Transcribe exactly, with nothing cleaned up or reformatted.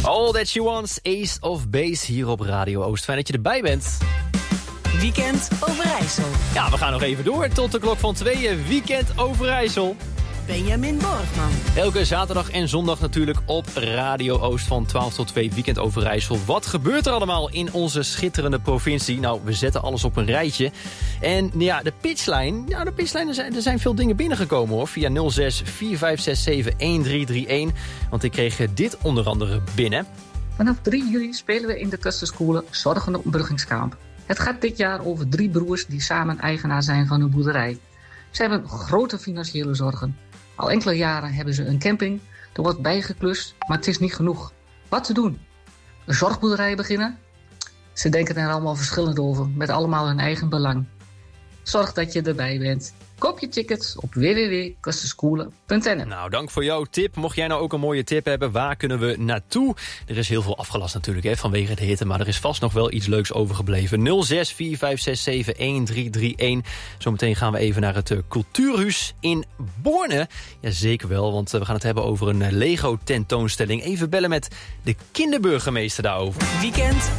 All That She Wants, Ace of Base hier op Radio Oost. Fijn dat je erbij bent. Weekend Overijssel. Ja, we gaan nog even door tot de klok van tweeën. Weekend Overijssel. Benjamin Borgman. Elke zaterdag en zondag natuurlijk op Radio Oost van twaalf tot twee. Weekend Overijssel. Wat gebeurt er allemaal in onze schitterende provincie? Nou, we zetten alles op een rijtje. En ja, de pitchlijn. Ja, de pitchlijn, er zijn, er zijn veel dingen binnengekomen hoor. Via nul zes vier vijf zes zeven een drie drie een. Want ik kreeg dit onder andere binnen. Vanaf drie juli spelen we in de Kusterskolen Zorgen op een bruggingskamp. Het gaat dit jaar over drie broers die samen eigenaar zijn van hun boerderij. Ze hebben grote financiële zorgen. Al enkele jaren hebben ze een camping. Er wordt bijgeklust, maar het is niet genoeg. Wat te doen? Een zorgboerderij beginnen? Ze denken er allemaal verschillend over, met allemaal hun eigen belang. Zorg dat je erbij bent. Koop je tickets op w w w punt kusterskoelen punt n l. Nou, dank voor jouw tip. Mocht jij nou ook een mooie tip hebben, waar kunnen we naartoe? Er is heel veel afgelast natuurlijk hè, vanwege de hitte, maar er is vast nog wel iets leuks overgebleven. nul zes vier vijf zes zeven een drie drie een. Zometeen gaan we even naar het uh, Cultuurhuis in Borne. Ja, zeker wel, want uh, we gaan het hebben over een uh, Lego-tentoonstelling. Even bellen met de kinderburgemeester daarover. Weekend